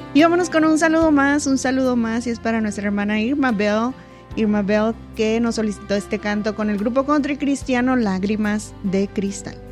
Y vámonos con un saludo más, y es para nuestra hermana Irma Bell, que nos solicitó este canto con el grupo country cristiano Lágrimas de Cristal.